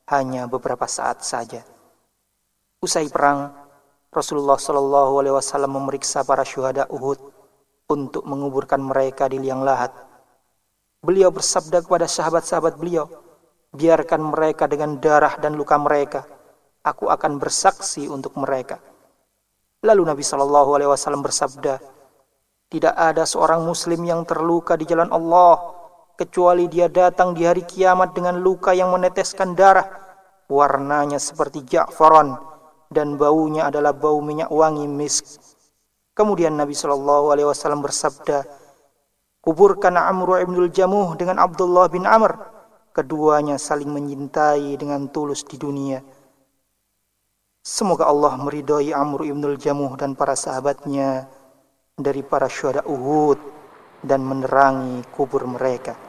hanya beberapa saat saja. Usai perang, Rasulullah Shallallahu Alaihi Wasallam memeriksa para syuhada Uhud untuk menguburkan mereka di liang lahat. Beliau bersabda kepada sahabat-sahabat beliau, biarkan mereka dengan darah dan luka mereka, aku akan bersaksi untuk mereka. Lalu Nabi Shallallahu Alaihi Wasallam bersabda, tidak ada seorang muslim yang terluka di jalan Allah kecuali dia datang di hari kiamat dengan luka yang meneteskan darah, warnanya seperti ja'faron dan baunya adalah bau minyak wangi misk. Kemudian Nabi Shallallahu Alaihi Wasallam bersabda, kuburkan Amr ibnul Jamuh dengan Abdullah bin Amr, keduanya saling menyintai dengan tulus di dunia. Semoga Allah meridhai Amr ibnul Jamuh dan para sahabatnya dari para syuhada Uhud dan menerangi kubur mereka.